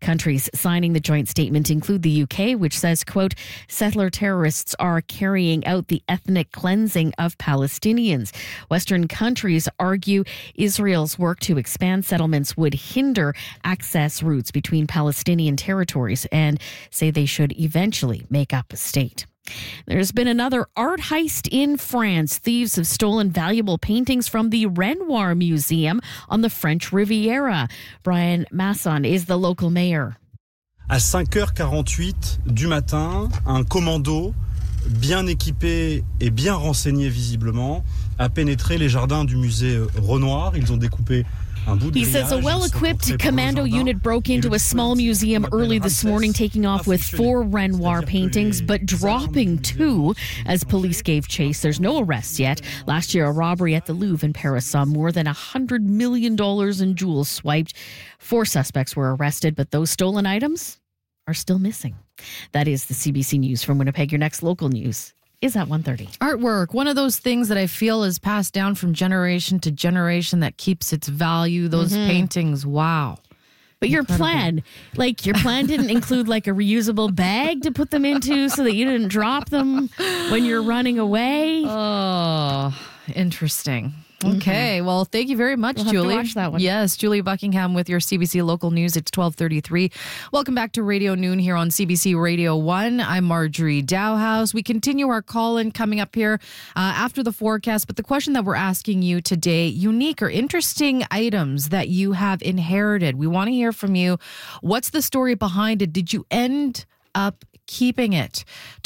Countries signing the joint statement include the UK, which says, quote, settler terrorists are carrying out the ethnic cleansing of Palestinians. Western countries argue Israel's work to expand settlements would hinder access routes between Palestinian territories and say they should eventually make up a state. There's been another art heist in France. Thieves have stolen valuable paintings from the Renoir Museum on the French Riviera. Brian Masson is the local mayor. À 5h48 du matin, un commando bien équipé et bien renseigné visiblement a pénétré les jardins du musée Renoir. Ils ont découpé He says a well-equipped commando unit broke into a small museum early this morning, taking off with 4 Renoir paintings, but dropping 2 as police gave chase. There's no arrests yet. Last year, a robbery at the Louvre in Paris saw more than $100 million in jewels swiped. 4 suspects were arrested, but those stolen items are still missing. That is the CBC News from Winnipeg. Your next local news is at 1:30. Artwork, one of those things that I feel is passed down from generation to generation that keeps its value. Those paintings, wow. But your plan didn't include like a reusable bag to put them into so that you didn't drop them when you're running away. Oh, interesting. Okay, well, thank you very much, We'll have Julie. to watch that one. Yes, Julie Buckingham with your CBC Local News. It's 12:33. Welcome back to Radio Noon here on CBC Radio 1. I'm Marjorie Dowhouse. We continue our call-in coming up here after the forecast. But the question that we're asking you today, unique or interesting items that you have inherited. We want to hear from you. What's the story behind it? Did you end up keeping it?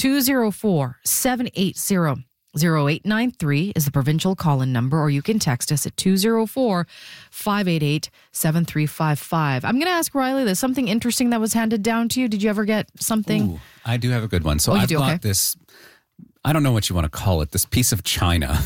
204-780 0893 is the provincial call-in number, or you can text us at 204-588-7355. I'm going to ask Riley, there's something interesting that was handed down to you. Did you ever get something? Ooh, I do have a good one. So I've got this, I don't know what you want to call it, this piece of china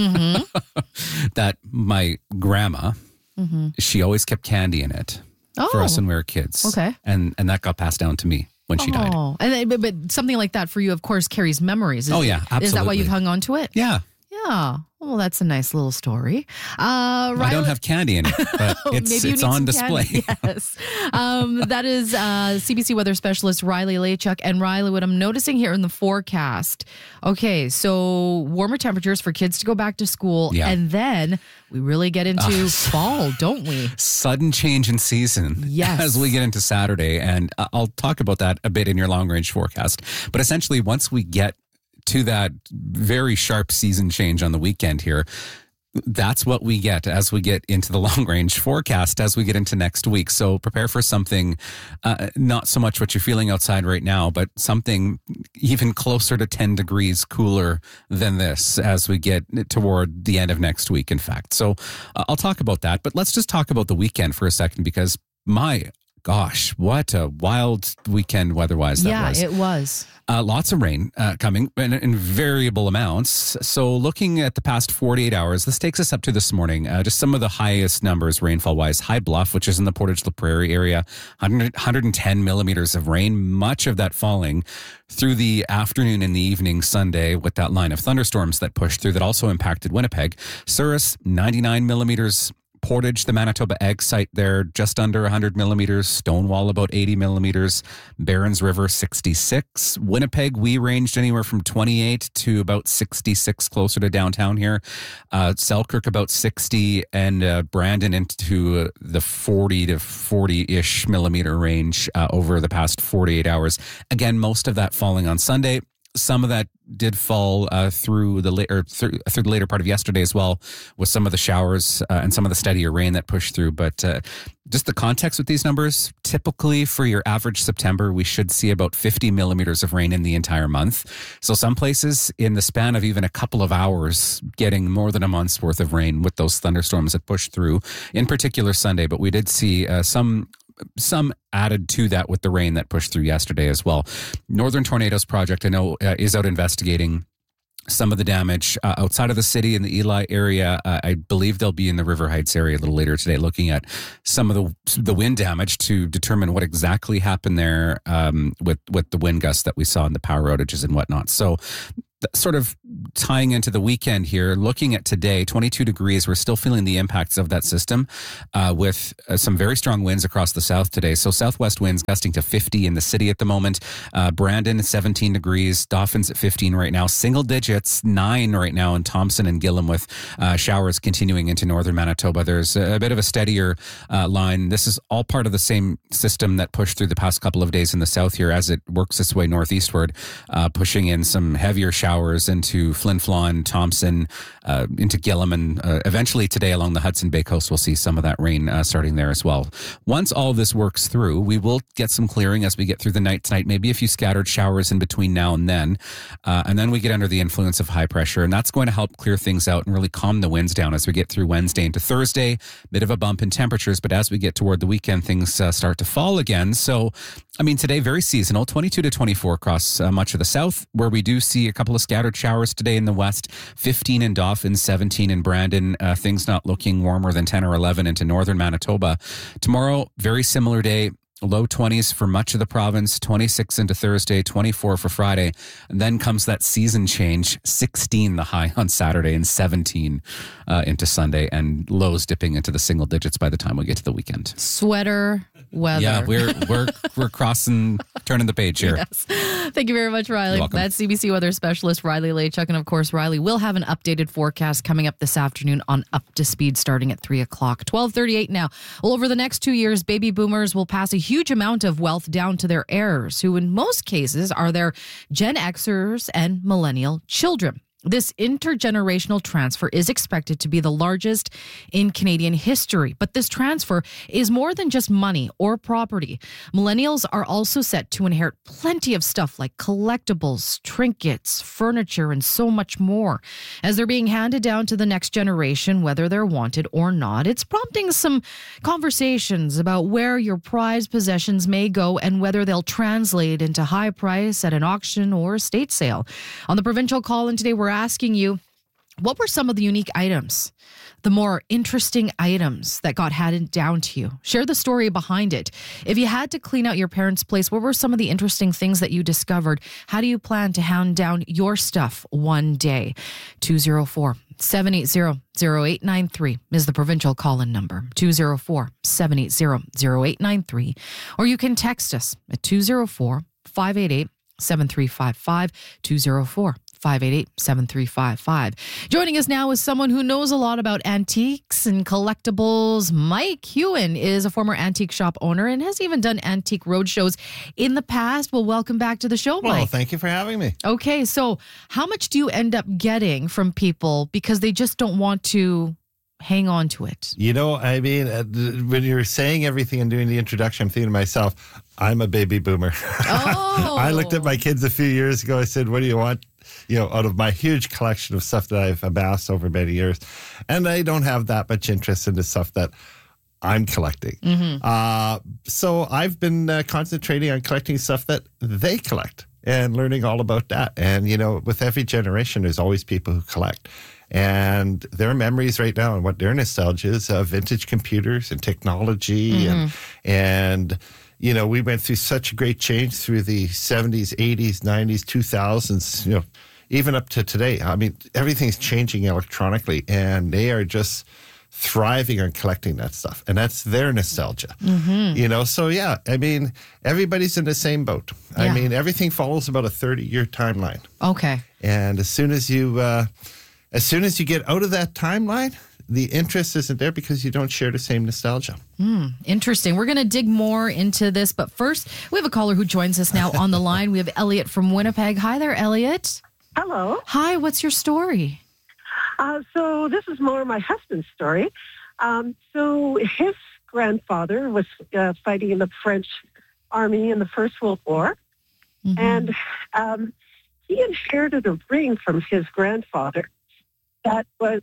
that my grandma, she always kept candy in it for us when we were kids. Okay. And that got passed down to me when she died. Oh, but something like that for you, of course, carries memories. Yeah, absolutely. Is that why you've hung on to it? Yeah. Yeah. Well, that's a nice little story. Riley, I don't have candy in it, but it's on display. Yes. That is CBC weather specialist Riley Lachuk. And Riley, what I'm noticing here in the forecast, okay, so warmer temperatures for kids to go back to school. Yeah. And then we really get into fall, don't we? Sudden change in season Yes. as we get into Saturday. And I'll talk about that a bit in your long range forecast. But essentially, once we get to that very sharp season change on the weekend here, that's what we get as we get into the long range forecast as we get into next week. So prepare for something, not so much what you're feeling outside right now, but something even closer to 10 degrees cooler than this as we get toward the end of next week, in fact. So I'll talk about that, but let's just talk about the weekend for a second, because my gosh, what a wild weekend weather-wise that was. Yeah, it was. Lots of rain coming in variable amounts. So looking at the past 48 hours, this takes us up to this morning. Just some of the highest numbers rainfall-wise. High Bluff, which is in the Portage La Prairie area, 110 millimeters of rain, much of that falling through the afternoon and the evening Sunday with that line of thunderstorms that pushed through that also impacted Winnipeg. Souris, 99 millimeters. Portage, the Manitoba Egg site there, just under 100 millimeters. Stonewall, about 80 millimeters. Barons River, 66. Winnipeg, we ranged anywhere from 28 to about 66 closer to downtown here. Selkirk, about 60. And Brandon into the 40 to 40-ish millimeter range over the past 48 hours. Again, most of that falling on Sunday. Some of that did fall through the later part of yesterday as well, with some of the showers and some of the steadier rain that pushed through. But just the context with these numbers, typically for your average September, we should see about 50 millimeters of rain in the entire month. So some places in the span of even a couple of hours getting more than a month's worth of rain with those thunderstorms that pushed through, in particular Sunday. But we did see some added to that with the rain that pushed through yesterday as well. Northern Tornadoes Project, I know, is out investigating some of the damage outside of the city in the Eli area. I believe they'll be in the River Heights area a little later today, looking at some of the wind damage to determine what exactly happened there with the wind gusts that we saw in the power outages and whatnot. So sort of tying into the weekend here, looking at today, 22 degrees. We're still feeling the impacts of that system with some very strong winds across the south today. So southwest winds gusting to 50 in the city at the moment. Brandon, 17 degrees. Dauphin's at 15 right now. Single digits, 9 right now in Thompson and Gillam, with showers continuing into northern Manitoba. There's a bit of a steadier line. This is all part of the same system that pushed through the past couple of days in the south here as it works its way northeastward, pushing in some heavier showers into Flin Flon, Thompson, into Gillam, and eventually today along the Hudson Bay coast, we'll see some of that rain starting there as well. Once all of this works through, we will get some clearing as we get through the night tonight, maybe a few scattered showers in between now and then. And then we get under the influence of high pressure, and that's going to help clear things out and really calm the winds down as we get through Wednesday into Thursday. Bit of a bump in temperatures, but as we get toward the weekend, things start to fall again. So, I mean, today, very seasonal, 22 to 24 across much of the south, where we do see a couple of scattered showers today in the west, 15 in Dauphin, 17 in Brandon. Things not looking warmer than 10 or 11 into northern Manitoba. Tomorrow, very similar day. Low 20s for much of the province, 26 into Thursday, 24 for Friday. And then comes that season change, 16 the high on Saturday and 17 into Sunday, and lows dipping into the single digits by the time we get to the weekend. Sweater weather. Yeah, we're crossing, turning the page here. Yes. Thank you very much, Riley. You're welcome. That's CBC weather specialist Riley Lachuk. And of course, Riley will have an updated forecast coming up this afternoon on Up to Speed starting at 3 o'clock. 12:38 now. Well, over the next 2 years, baby boomers will pass a huge amount of wealth down to their heirs, who in most cases are their Gen Xers and millennial children. This intergenerational transfer is expected to be the largest in Canadian history. But this transfer is more than just money or property. Millennials are also set to inherit plenty of stuff like collectibles, trinkets, furniture, and so much more. As they're being handed down to the next generation, whether they're wanted or not, it's prompting some conversations about where your prized possessions may go and whether they'll translate into high price at an auction or estate sale. On the Provincial Call-In today, we're asking you, what were some of the unique items, the more interesting items that got handed down to you? Share the story behind it. If you had to clean out your parents' place, what were some of the interesting things that you discovered? How do you plan to hand down your stuff one day? 204-780-0893 is the Provincial Call-In number, 204-780-0893. Or you can text us at 204-588-7355, 204-588-7355. Joining us now is someone who knows a lot about antiques and collectibles. Mike Hewen is a former antique shop owner and has even done antique roadshows in the past. Well, welcome back to the show, Mike. Well, thank you for having me. Okay, so how much do you end up getting from people because they just don't want to hang on to it? You know, I mean, when you're saying everything and doing the introduction, I'm thinking to myself, I'm a baby boomer. Oh. I looked at my kids a few years ago. I said, what do you want? You know, out of my huge collection of stuff that I've amassed over many years. And I don't have that much interest in the stuff that I'm collecting. Mm-hmm. So I've been concentrating on collecting stuff that they collect and learning all about that. And, you know, with every generation, there's always people who collect. And their memories right now and what their nostalgia is of vintage computers and technology. And you know, we went through such a great change through the 70s, 80s, 90s, 2000s, you know, even up to today. I mean, everything's changing electronically, and they are just thriving on collecting that stuff. And that's their nostalgia, you know? So, yeah, I mean, everybody's in the same boat. Yeah. I mean, everything follows about a 30-year timeline. Okay. And as soon as you get out of that timeline, the interest isn't there because you don't share the same nostalgia. Interesting. We're going to dig more into this, but first, we have a caller who joins us now on the line. We have Elliot from Winnipeg. Hi there, Elliot. Hello. Hi, what's your story? So this is more my husband's story. So his grandfather was fighting in the French army in the First World War, and he inherited a ring from his grandfather that was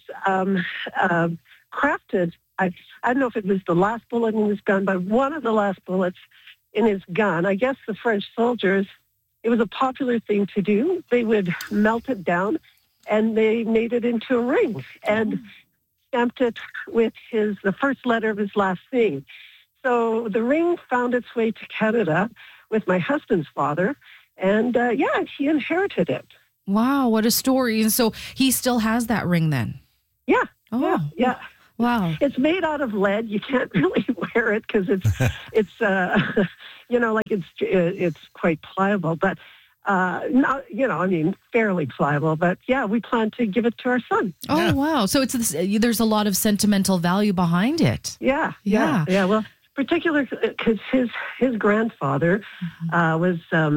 crafted. I don't know if it was the last bullet in his gun, but one of the last bullets in his gun. I guess the French soldiers, it was a popular thing to do. They would melt it down, and they made it into a ring and stamped it with the first letter of his last name. So the ring found its way to Canada with my husband's father, and he inherited it. Wow, what a story. And so he still has that ring then? Yeah. Oh, Yeah. wow. It's made out of lead. You can't really wear it because it's like it's quite pliable, but not, fairly pliable. But yeah, we plan to give it to our son. Oh, Yeah. wow. So there's a lot of sentimental value behind it. Yeah. Well, particularly because his grandfather was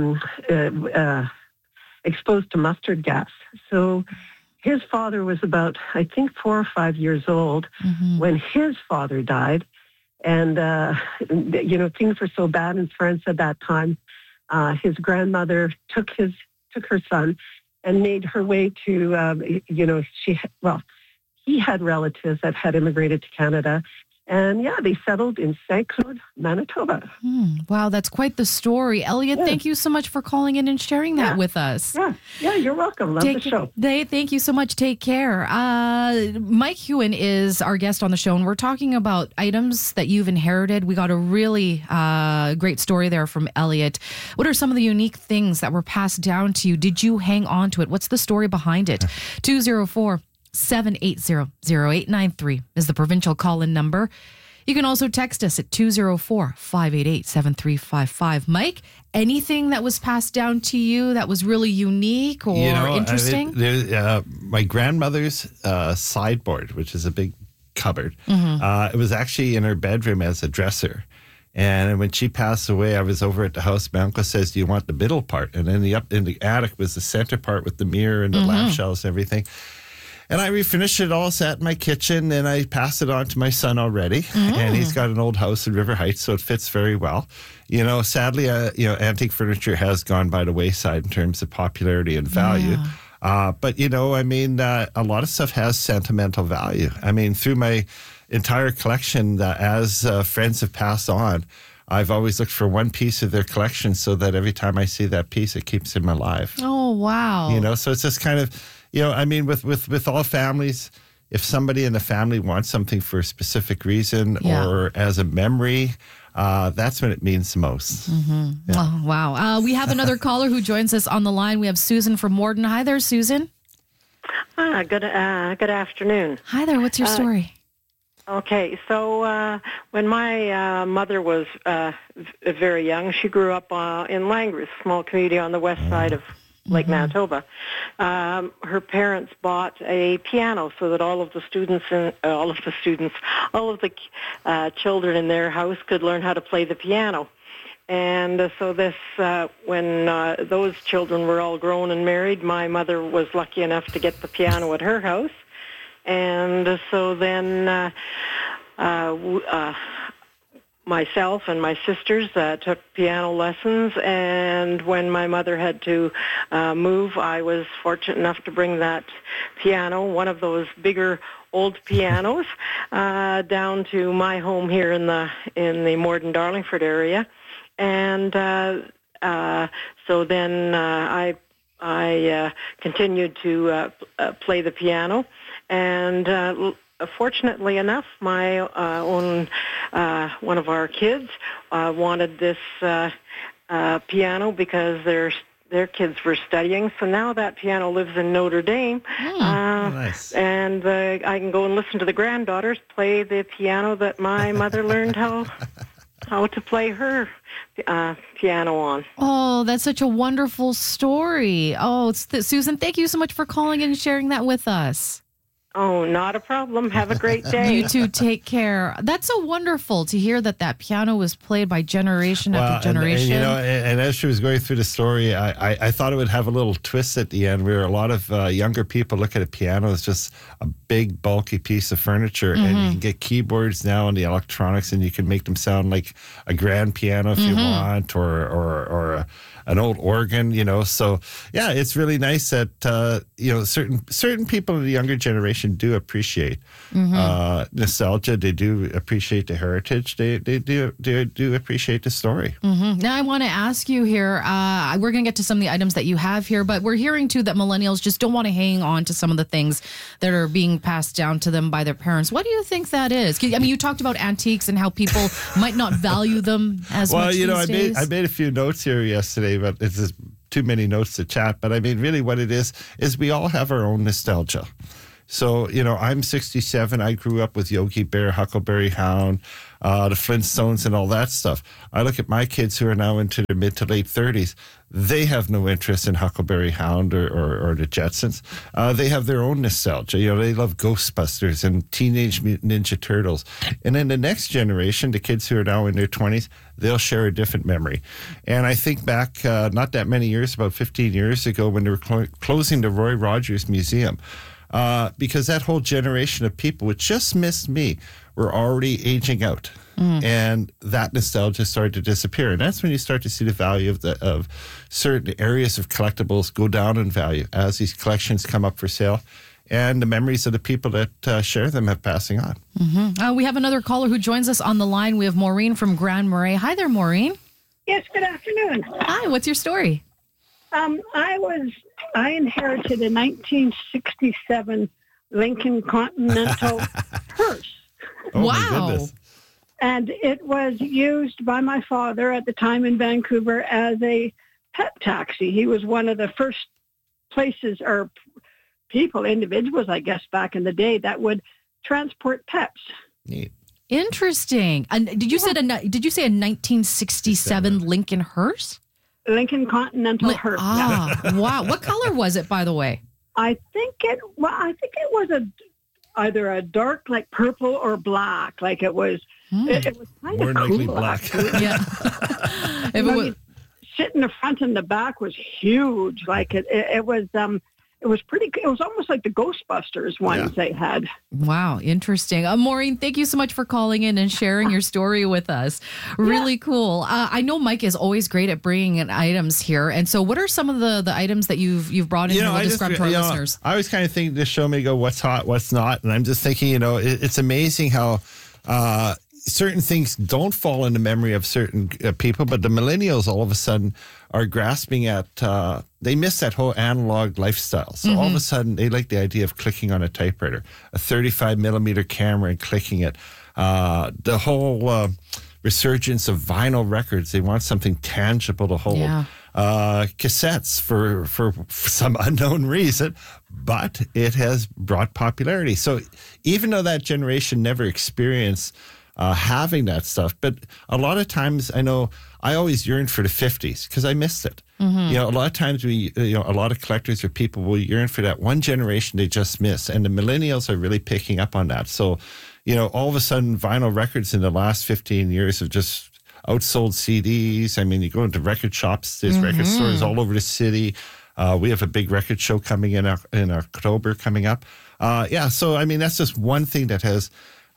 exposed to mustard gas. So his father was about, I think, 4 or 5 years old when his father died. And, things were so bad in France at that time. His grandmother took her son and made her way to, he had relatives that had immigrated to Canada. And yeah, they settled in St. Claude, Manitoba. Wow, that's quite the story. Elliot, thank you so much for calling in and sharing that with us. Yeah, you're welcome. Love the show. Thank you so much. Take care. Mike Hewen is our guest on the show, and we're talking about items that you've inherited. We got a really great story there from Elliot. What are some of the unique things that were passed down to you? Did you hang on to it? What's the story behind it? 204-780-0893 is the provincial call-in number. You can also text us at 204-588-7355. Mike, anything that was passed down to you that was really unique or interesting? My grandmother's sideboard, which is a big cupboard, it was actually in her bedroom as a dresser. And when she passed away, I was over at the house. My uncle says, "Do you want the middle part?" And then up in the attic was the center part with the mirror and the lamp shelves and everything. And I refinished it all, sat in my kitchen, and I passed it on to my son already. And he's got an old house in River Heights, so it fits very well. Sadly, antique furniture has gone by the wayside in terms of popularity and value. But, a lot of stuff has sentimental value. I mean, through my entire collection, as friends have passed on, I've always looked for one piece of their collection so that every time I see that piece, it keeps them alive. Oh, wow. So it's just kind of... with all families, if somebody in the family wants something for a specific reason or as a memory, that's when it means the most. Oh, wow. We have another caller who joins us on the line. We have Susan from Morden. Hi there, Susan. Good afternoon. Hi there. What's your story? Okay, so when my mother was very young, she grew up in Langreth, a small community on the west side of Lake Manitoba. Her parents bought a piano so that all of the children in their house could learn how to play the piano. And so when those children were all grown and married, my mother was lucky enough to get the piano at her house. And so then myself and my sisters took piano lessons, and when my mother had to move, I was fortunate enough to bring that piano, one of those bigger old pianos, down to my home here in the Morden-Darlingford area. And so then I continued to play the piano, and fortunately enough, my one of our kids wanted this piano because their kids were studying. So now that piano lives in Notre Dame. Nice. And I can go and listen to the granddaughters play the piano that my mother learned how to play her piano on. Oh, that's such a wonderful story. Oh, Susan, thank you so much for calling in and sharing that with us. Oh, not a problem. Have a great day. You too. Take care. That's so wonderful to hear that piano was played by generation after generation. And as she was going through the story, I thought it would have a little twist at the end where a lot of younger people look at a piano as just a big, bulky piece of furniture. And you can get keyboards now and the electronics, and you can make them sound like a grand piano if you want, or an old organ, So, yeah, it's really nice that, certain people in the younger generation do appreciate nostalgia. They do appreciate the heritage. They do appreciate the story. Now, I want to ask you here, we're going to get to some of the items that you have here, but we're hearing, too, that millennials just don't want to hang on to some of the things that are being passed down to them by their parents. What do you think that is? I mean, you talked about antiques and how people might not value them as much these days. I made a few notes here yesterday, but it's this too many notes to chat, but I mean, really what it is we all have our own nostalgia. So, I'm 67. I grew up with Yogi Bear, Huckleberry Hound, the Flintstones and all that stuff. I look at my kids who are now into their mid to late 30s. They have no interest in Huckleberry Hound or the Jetsons. They have their own nostalgia. They love Ghostbusters and Teenage Mutant Ninja Turtles. And then the next generation, the kids who are now in their 20s, they'll share a different memory. And I think back not that many years, about 15 years ago, when they were closing the Roy Rogers Museum, because that whole generation of people, which just missed me, were already aging out. And that nostalgia started to disappear. And that's when you start to see the value of certain areas of collectibles go down in value as these collections come up for sale. And the memories of the people that share them have passing on. We have another caller who joins us on the line. We have Maureen from Grand Marais. Hi there, Maureen. Yes, good afternoon. Hi, what's your story? I inherited a 1967 Lincoln Continental hearse. Oh, Wow. my goodness. And it was used by my father at the time in Vancouver as a pet taxi. He was one of the first places or individuals, I guess, back in the day that would transport pets. Neat. Interesting. And did you say a 1967 Lincoln hearse? Lincoln Continental hearse. Wow. What color was it, by the way? I think it was either a dark, like purple or black. Like it was, it was kind More of likely cool. black. Actually. Yeah. If it was, Sit in the front and the back was huge. Like it was pretty. It was almost like the Ghostbusters ones they had. wow, interesting. Maureen, thank you so much for calling in and sharing your story with us. Really cool. I know Mike is always great at bringing in items here. And so what are some of the items that you've brought in and we'll describe to our listeners? I was kind of thinking this show may go, what's hot, what's not. And I'm just thinking, it's amazing how certain things don't fall in the memory of certain people, but the millennials all of a sudden are grasping at, they miss that whole analog lifestyle. So all of a sudden they like the idea of clicking on a typewriter, a 35 millimeter camera and clicking it. The whole resurgence of vinyl records. They want something tangible to hold. Yeah. Cassettes for some unknown reason, but it has brought popularity. So even though that generation never experienced having that stuff, but a lot of times I know I always yearn for the 50s because I missed it. A lot of times a lot of collectors or people will yearn for that one generation they just missed, and the millennials are really picking up on that. So, all of a sudden vinyl records in the last 15 years have just outsold CDs. I mean, you go into record shops, there's record stores all over the city. We have a big record show coming in October coming up. So I mean, that's just one thing that has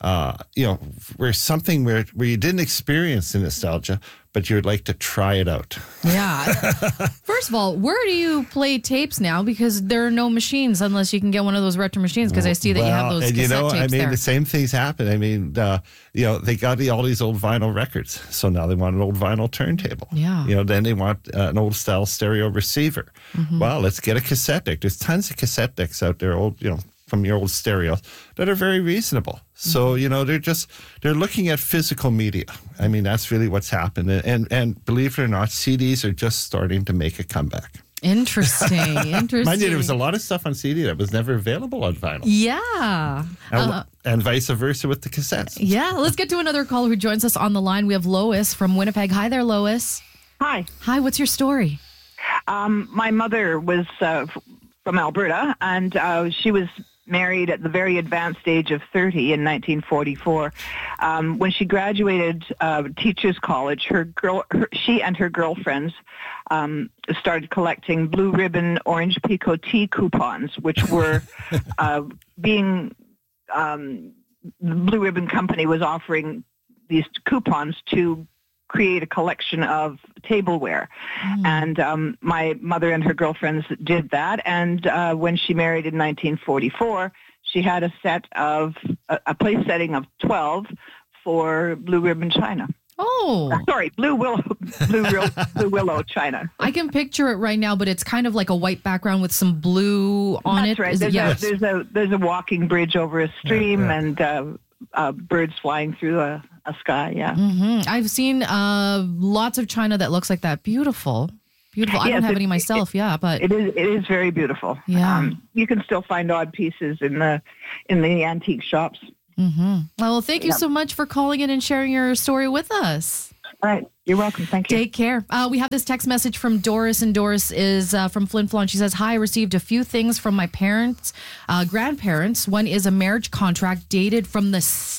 where you didn't experience the nostalgia, but you'd like to try it out. Yeah. First of all, where do you play tapes now? Because there are no machines unless you can get one of those retro machines. Because I see that you have those cassette tapes there. The same things happen. I mean, they got all these old vinyl records, so now they want an old vinyl turntable. Yeah. Then they want an old style stereo receiver. Well, let's get a cassette deck. There's tons of cassette decks out there, old, from your old stereos that are very reasonable. So, they're looking at physical media. I mean, that's really what's happened. And believe it or not, CDs are just starting to make a comeback. Interesting. Mind you, there was a lot of stuff on CD that was never available on vinyl. Yeah. And vice versa with the cassettes. Yeah. Let's get to another caller who joins us on the line. We have Lois from Winnipeg. Hi there, Lois. Hi. Hi, what's your story? My mother was from Alberta, and she was married at the very advanced age of 30 in 1944. When she graduated Teachers College, she and her girlfriends started collecting Blue Ribbon Orange Pico tea coupons, which were the Blue Ribbon Company was offering these coupons to create a collection of tableware. And my mother and her girlfriends did that. And when she married in 1944, she had a place setting of 12 for Blue Ribbon China. Oh. Sorry, Blue Willow China. I can picture it right now, but it's kind of like a white background with some blue on it. That's right. There's a walking bridge over a stream and birds flying through a sky. Yeah. I've seen lots of china that looks like that. Beautiful. Beautiful. I don't have any myself, but it is very beautiful. Yeah. You can still find odd pieces in the antique shops. Mm-hmm. Well, thank you so much for calling in and sharing your story with us. All right. You're welcome. Thank you. Take care. We have this text message from Doris, and Doris is from Flin Flon. She says, "Hi, I received a few things from my parents, grandparents. One is a marriage contract dated from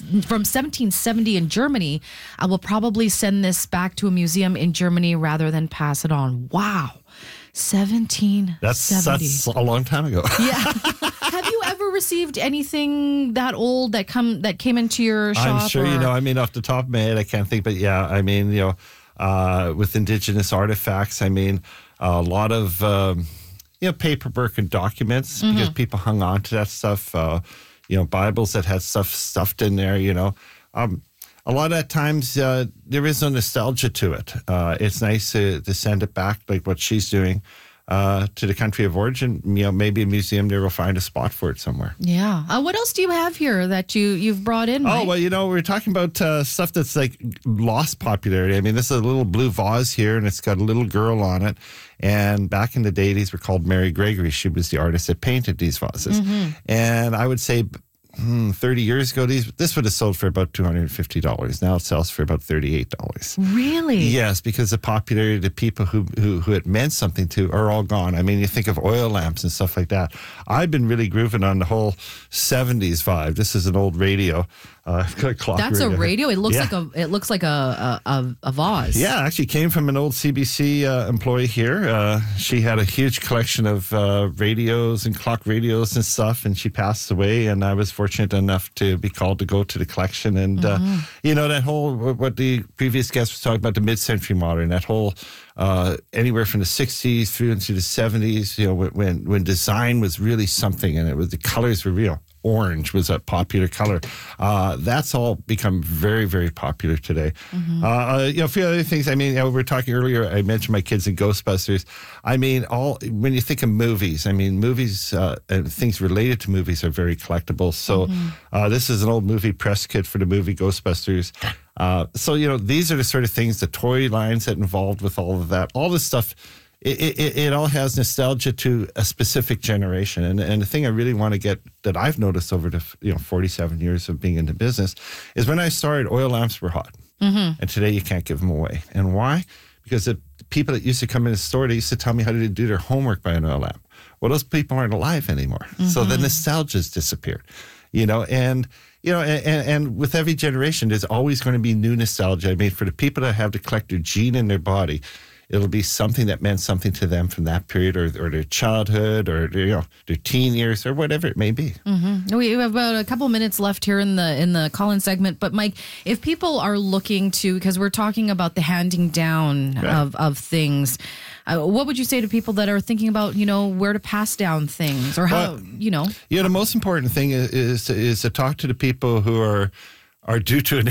1770 in Germany. I will probably send this back to a museum in Germany rather than pass it on." Wow. 1770. That's a long time ago. Yeah. Have you ever received anything that old that came into your shop? I'm sure you know. I mean, off the top of my head, I can't think, but yeah, I mean, with Indigenous artifacts, I mean, a lot of paperwork and documents because people hung on to that stuff. Bibles that had stuff stuffed in there. A lot of times there is no nostalgia to it. It's nice to send it back, like what she's doing, to the country of origin. Maybe a museum there will find a spot for it somewhere. Yeah. What else do you have here that you've brought in, Mike? Oh, well, we're talking about stuff that's like lost popularity. I mean, this is a little blue vase here, and it's got a little girl on it. And back in the day, these were called Mary Gregory. She was the artist that painted these vases. And I would say 30 years ago, this would have sold for about $250. Now it sells for about $38. Really? Yes, because the popularity of the people who it meant something to are all gone. I mean, you think of oil lamps and stuff like that. I've been really grooving on the whole 70s vibe. This is an old radio. Clock That's radio. a radio. It looks like a vase. Yeah, actually came from an old CBC employee here. She had a huge collection of radios and clock radios and stuff, and she passed away. And I was fortunate enough to be called to go to the collection. And that whole what the previous guest was talking about, the mid-century modern, that whole anywhere from the 60s through into the 70s. When design was really something, and the colors were real. Orange was a popular color. That's all become very, very popular today. A few other things. I mean, we were talking earlier, I mentioned my kids in Ghostbusters. I mean, when you think of movies, movies and things related to movies are very collectible. So this is an old movie press kit for the movie Ghostbusters. So these are the sort of things, the toy lines that involved with all of that. All this stuff, it all has nostalgia to a specific generation. And the thing I really want to get that I've noticed over the 47 years of being in the business is when I started, oil lamps were hot. And today you can't give them away. And why? Because the people that used to come in the store, they used to tell me how to do their homework by an oil lamp. Well, those people aren't alive anymore. So the nostalgia's disappeared. And with every generation, there's always going to be new nostalgia. I mean, for the people that have the collector gene in their body, it'll be something that meant something to them from that period or their childhood or their teen years or whatever it may be. We have about a couple minutes left here in the call-in segment. But Mike, if people are looking to, because we're talking about the handing down of things, what would you say to people that are thinking about, where to pass down things or how, the most important thing is to talk to the people who are due to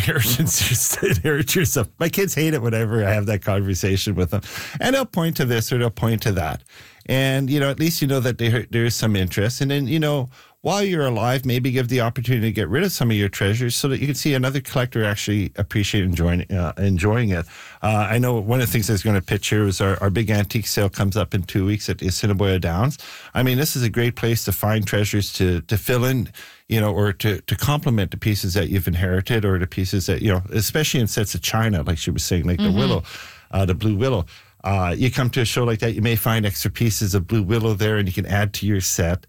inherit your stuff. My kids hate it whenever I have that conversation with them. And they'll point to this or they'll point to that. And, at least that there is some interest. And then, while you're alive, maybe give the opportunity to get rid of some of your treasures so that you can see another collector actually appreciate enjoying it. I know one of the things I was going to pitch here is our big antique sale comes up in 2 weeks at the Assiniboia Downs. I mean, this is a great place to find treasures to fill in, or to complement the pieces that you've inherited or the pieces that, especially in sets of china, like she was saying, like the willow, the blue willow. You come to a show like that, you may find extra pieces of blue willow there, and you can add to your set.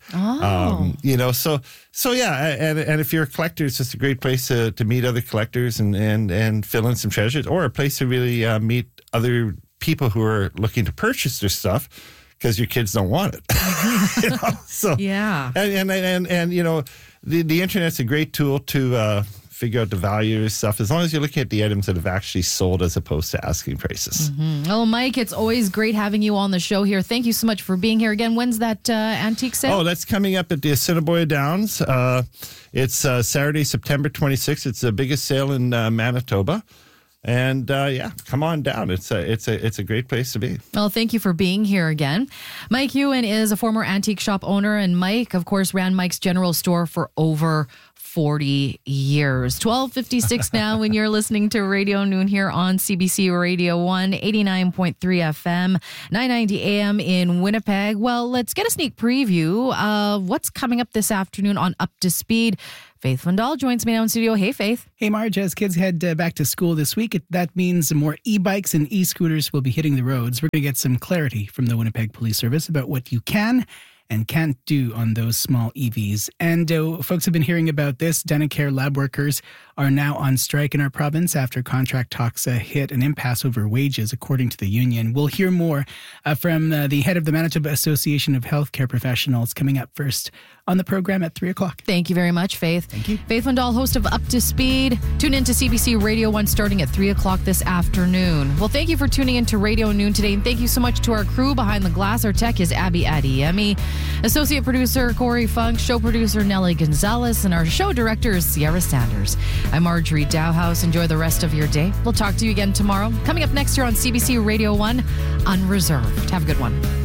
So yeah, and if you're a collector, it's just a great place to meet other collectors and fill in some treasures, or a place to really meet other people who are looking to purchase their stuff because your kids don't want it. So yeah, and the internet's a great tool to figure out the value of stuff, as long as you're looking at the items that have actually sold as opposed to asking prices. Well, Mike, it's always great having you on the show here. Thank you so much for being here again. When's that antique sale? Oh, that's coming up at the Assiniboia Downs. It's Saturday, September 26th. It's the biggest sale in Manitoba. And come on down. It's a great place to be. Well, thank you for being here again. Mike Ewan is a former antique shop owner, and Mike, of course, ran Mike's General Store for over 40 years. 12:56 now when you're listening to Radio Noon here on CBC Radio 1, 89.3 FM, 990 AM in Winnipeg. Well, let's get a sneak preview of what's coming up this afternoon on Up to Speed. Faith Vandal joins me now in studio. Hey, Faith. Hey, Marge. As kids head back to school this week, that means more e-bikes and e-scooters will be hitting the roads. We're going to get some clarity from the Winnipeg Police Service about what you can and can't do on those small EVs. And folks have been hearing about this. Dentacare lab workers are now on strike in our province after contract talks hit an impasse over wages, according to the union. We'll hear more from the head of the Manitoba Association of Healthcare Professionals coming up first on the program at 3 o'clock. Thank you very much, Faith. Thank you. Faith Vandal, host of Up to Speed. Tune in to CBC Radio 1 starting at 3 o'clock this afternoon. Well, thank you for tuning in to Radio Noon today, and thank you so much to our crew behind the glass. Our tech is Abby Adiemi, associate producer Corey Funk, show producer Nellie Gonzalez, and our show director is Sierra Sanders. I'm Marjorie Dowhouse. Enjoy the rest of your day. We'll talk to you again tomorrow. Coming up next year on CBC Radio 1, Unreserved. Have a good one.